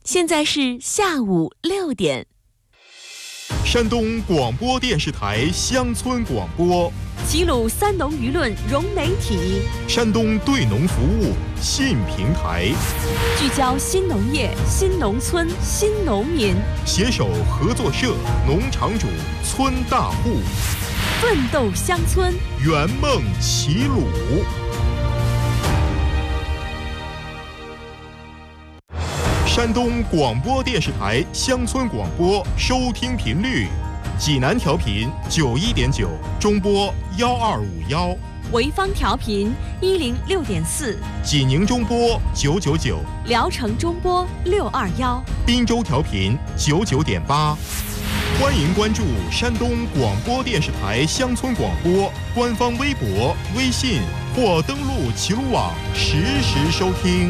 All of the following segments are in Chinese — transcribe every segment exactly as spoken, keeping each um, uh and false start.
现在是下午六点。 山东广播电视台乡村广播， 齐鲁三农舆论融媒体， 山东对农服务新平台， 聚焦新农业、新农村、新农民， 携手合作社、农场主、村大户， 奋斗乡村， 圆梦齐鲁。山东广播电视台乡村广播收听频率：济南调频九一点九，中波幺二五幺； 潍坊调频一零六点四， 济宁中波九九九， 聊城中波六二幺， 滨州调频九九点八。欢迎关注山东广播电视台乡村广播官方微博、微信或登录齐鲁网实时收听。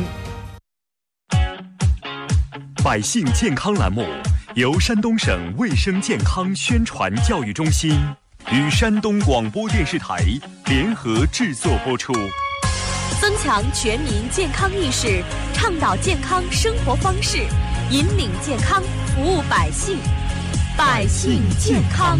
百姓健康栏目由山东省卫生健康宣传教育中心与山东广播电视台联合制作播出， 增强全民健康意识，倡导健康生活方式，引领健康，服务百姓。百姓健康。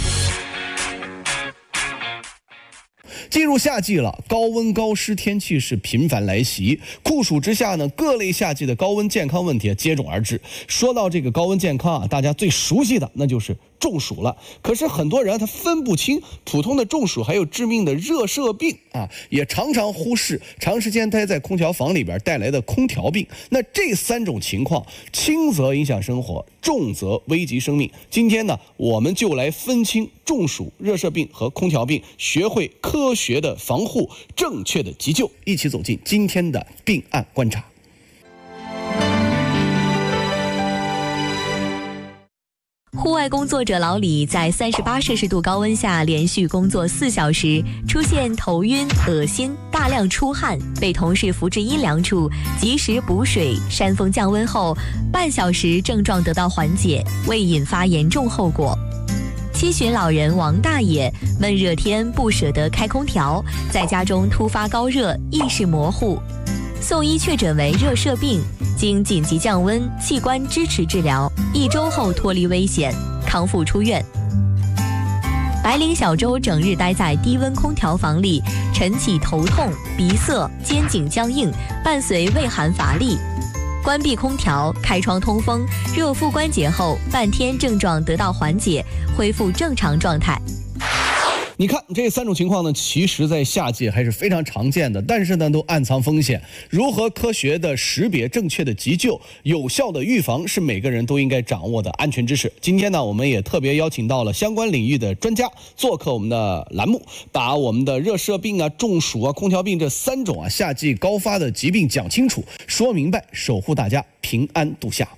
进入夏季了，高温高湿天气是频繁来袭，酷暑之下呢，各类夏季的高温健康问题接踵而至。说到这个高温健康啊，大家最熟悉的那就是中暑了。可是很多人他分不清普通的中暑还有致命的热射病啊，也常常忽视长时间待在空调房里边带来的空调病。那这三种情况，轻则影响生活，重则危及生命。今天呢，我们就来分清中暑、热射病和空调病，学会科学的防护，正确的急救，一起走进今天的病案观察。 户外工作者老李在三十八摄氏度高温下连续工作四小时，出现头晕、恶心、大量出汗，被同事扶至阴凉处，及时补水。扇风降温后，半小时症状得到缓解，未引发严重后果。七旬老人王大爷闷热天不舍得开空调，在家中突发高热，意识模糊，送医确诊为热射病，经紧急降温、器官支持治疗，一周后脱离危险，康复出院。白领小周整日待在低温空调房里，晨起头痛、鼻塞、肩颈僵硬，伴随畏寒乏力。关闭空调，开窗通风，热敷关节后，半天症状得到缓解，恢复正常状态。 你看这三种情况呢，其实在夏季还是非常常见的，但是呢都暗藏风险。如何科学的识别、正确的急救、有效的预防，是每个人都应该掌握的安全知识。今天呢，我们也特别邀请到了相关领域的专家做客我们的栏目，把我们的热射病啊、中暑啊、空调病这三种啊夏季高发的疾病讲清楚、说明白，守护大家平安度夏。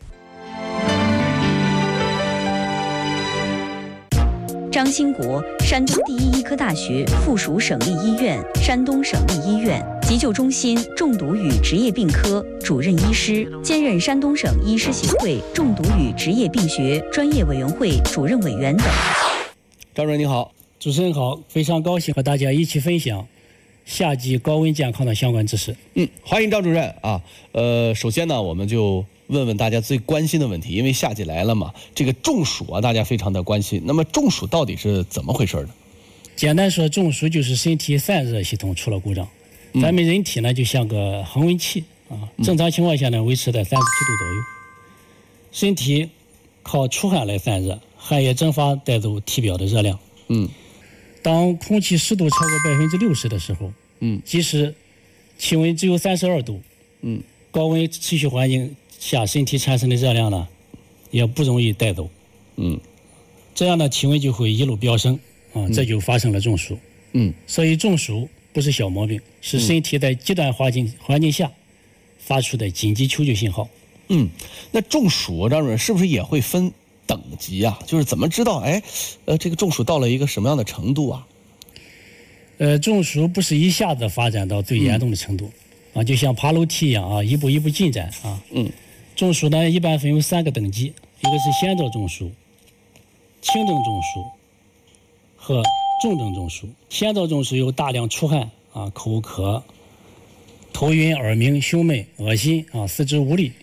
张兴国，山东第一医科大学附属省立医院、山东省立医院急救中心中毒与职业病科主任医师，兼任山东省医师协会中毒与职业病学专业委员会主任委员等。 张主任你好。 主持人好，非常高兴和大家一起分享夏季高温健康的相关知识。 嗯，欢迎张主任啊。呃，首先呢，我们就问问大家最关心的问题，因为夏季来了嘛，这个中暑啊，大家非常的关心。那么中暑到底是怎么回事呢？ 简单说，中暑就是身体散热系统出了故障。嗯、咱们人体呢就像个恒温器啊，正常情况下呢维持在三十七度左右，身体靠出汗来散热，汗液蒸发带走体表的热量。嗯，当空气湿度超过百分之六十的时候，嗯，即使气温只有三十二度，嗯，高温持续环境下身体产生的热量呢，也不容易带走，嗯，这样的体温就会一路飙升啊，这就发生了中暑，嗯，所以中暑不是小毛病，是身体在极端环境环境下发出的紧急求救信号。 嗯，那中暑张主任是不是也会分等级啊？就是怎么知道哎，呃，这个中暑到了一个什么样的程度啊？ 呃，中暑不是一下子发展到最严重的程度，嗯、啊，就像爬楼梯一样啊，一步一步进展啊，嗯。中暑呢，一般分为三个等级，一个是先兆中暑、轻症中暑和重症中暑。先兆中暑有大量出汗啊、口渴、头晕、耳鸣、胸闷、恶心啊、四肢无力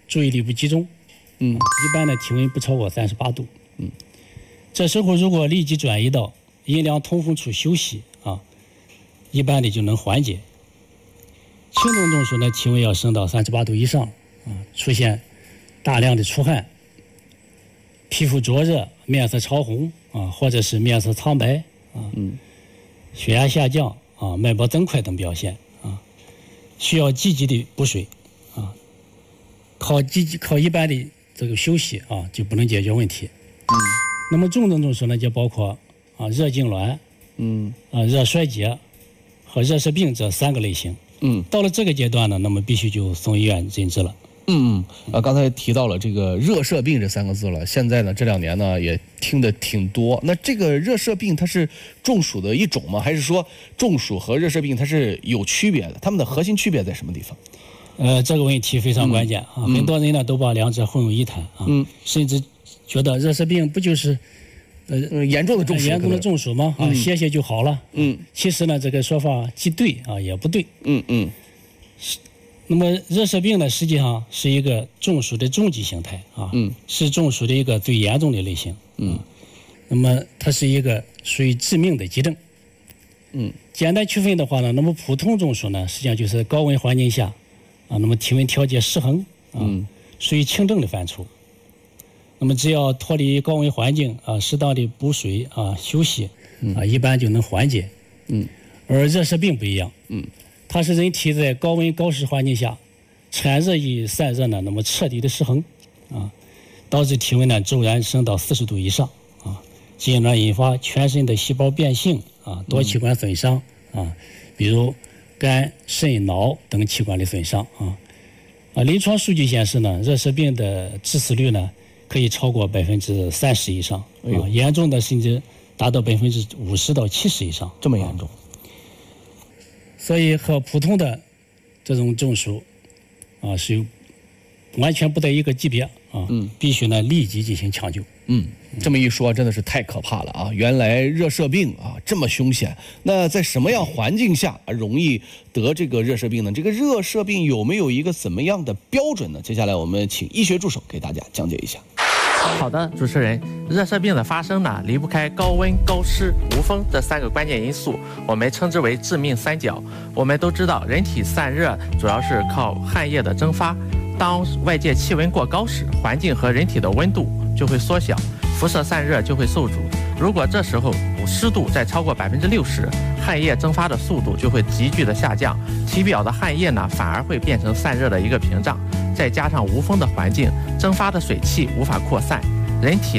注意力不集中， 嗯， 一般的体温不超过三十八度，嗯，这时候如果立即转移到阴凉通风处休息啊，一般的就能缓解。轻中中暑呢，体温要升到三十八度以上啊，出现大量的出汗、皮肤灼热、面色潮红啊，或者是面色苍白啊，嗯，血压下降啊，脉搏增快等表现啊，需要积极的补水啊，靠积极靠一般的这个休息啊就不能解决问题。嗯，那么重症中暑呢，就包括啊热痉挛，嗯，啊热衰竭和热射病这三个类型。嗯，到了这个阶段呢，那么必须就送医院诊治了。 嗯嗯，啊，刚才提到了这个热射病这三个字了，现在呢这两年呢也听得挺多。那这个热射病它是中暑的一种吗？还是说中暑和热射病它是有区别的？它们的核心区别在什么地方？ 呃，这个问题非常关键啊， 嗯、 很多人呢都把两者混为一谈啊，嗯、甚至觉得热射病不就是呃严重的中暑， 严重的中暑吗？啊，歇歇就好了。 嗯， 其实呢这个说法既对啊也不对。 嗯嗯。 那么热射病呢，实际上是一个中暑的终极形态啊，嗯，是中暑的一个最严重的类型，嗯，那么它是一个属于致命的急症，嗯，简单区分的话呢，那么普通中暑呢，实际上就是高温环境下，啊，那么体温调节失衡，啊，嗯、属于轻症的范畴。那么只要脱离高温环境啊，适当的补水啊，休息，啊，一般就能缓解，嗯，而热射病不一样，嗯。它是人体在高温高湿环境下产热与散热呢，那么彻底的失衡啊，导致体温呢骤然升到四十度以上啊，进而引发全身的细胞变性啊，多器官损伤啊，比如肝、肾、脑等器官的损伤啊。啊，临床数据显示呢，热射病的致死率呢可以超过百分之三十以上啊，严重的甚至达到百分之五十到七十以上， 这么严重。 所以和普通的这种中暑啊是有完全不在一个级别啊，嗯，必须呢立即进行抢救。 嗯，这么一说真的是太可怕了啊！原来热射病啊这么凶险。那在什么样环境下容易得这个热射病呢？这个热射病有没有一个怎么样的标准呢？接下来我们请医学助手给大家讲解一下。 好的，主持人，热射病的发生呢，离不开高温、高湿、无风这三个关键因素，我们称之为致命三角。我们都知道，人体散热主要是靠汗液的蒸发。当外界气温过高时，环境和人体的温度就会缩小，辐射散热就会受阻。如果这时候湿度再超过百分之六十，汗液蒸发的速度就会急剧的下降，体表的汗液呢，反而会变成散热的一个屏障。再加上无风的环境，蒸发的水汽无法扩散，人体